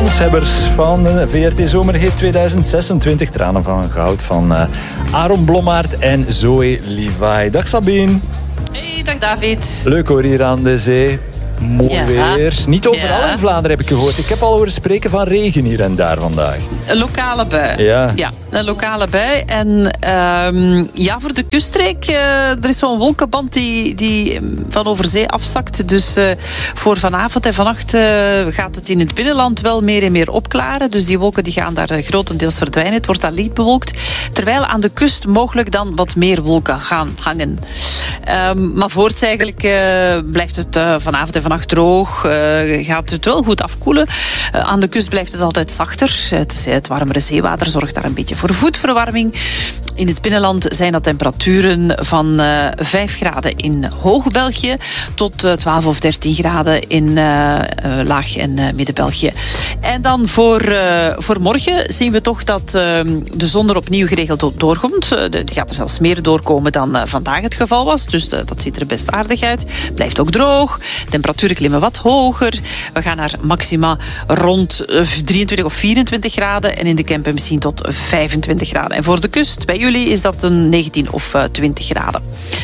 kanshebbers van VRT Zomerhit 2026. Tranen van goud van Aaron Blommaert en Zoe Levi. Dag Sabine. Hey, dag David. Leuk hoor, hier aan de zee. Mooi weer. Niet overal in Vlaanderen heb ik gehoord. Ik heb al horen spreken van regen hier en daar vandaag. Een lokale bui. Ja, een lokale bui. En voor de kuststreek, er is zo'n wolkenband die van over zee afzakt. Dus voor vanavond en vannacht gaat het in het binnenland wel meer en meer opklaren. Dus die wolken die gaan daar grotendeels verdwijnen. Het wordt dan licht bewolkt. Terwijl aan de kust mogelijk dan wat meer wolken gaan hangen. Maar voorts eigenlijk blijft het vanavond en vannacht droog. Gaat het wel goed afkoelen. Aan de kust blijft het altijd zachter. Het warmere zeewater zorgt daar een beetje voor voetverwarming. In het binnenland zijn dat temperaturen van 5 graden in Hoog-België tot 12 of 13 graden in Laag- en Midden-België. En dan voor morgen zien we toch dat de zon er opnieuw geregeld doorkomt. Die gaat er zelfs meer doorkomen dan vandaag het geval was. Dus dat ziet er best aardig uit. Blijft ook droog. Temperaturen klimmen wat hoger. We gaan naar maxima rond 23 of 24 graden. En in de Kempen misschien tot 25 graden. En voor de kust, bij jullie, is dat een 19 of 20 graden.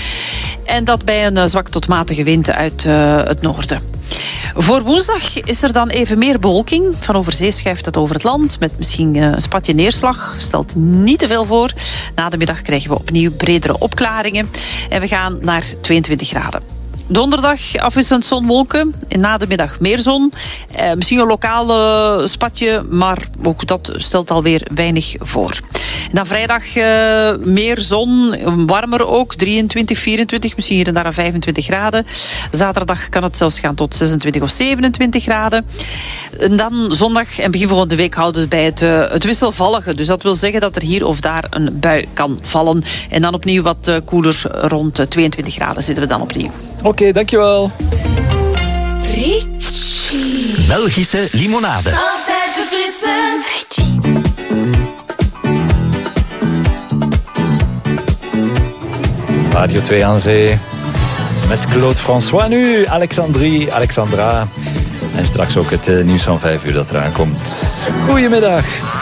En dat bij een zwak tot matige wind uit het noorden. Voor woensdag is er dan even meer bewolking. Van over zee schuift het over het land. Met misschien een spatje neerslag. Stelt niet te veel voor. Na de middag krijgen we opnieuw bredere opklaringen. En we gaan naar 22 graden. Donderdag afwisselend zon-wolken. En na de middag meer zon. Misschien een lokale spatje, maar ook dat stelt alweer weinig voor. En dan vrijdag meer zon, warmer ook. 23, 24, misschien hier en daar 25 graden. Zaterdag kan het zelfs gaan tot 26 of 27 graden. En dan zondag en begin volgende week houden we bij het wisselvallige. Dus dat wil zeggen dat er hier of daar een bui kan vallen. En dan opnieuw wat koeler, rond 22 graden zitten we dan opnieuw. Oké, dankjewel. Belgische limonade. Altijd verfrissend. Radio 2 aan zee. Met Claude François nu. Alexandra. En straks ook het nieuws van 5 uur dat eraan komt. Goedemiddag.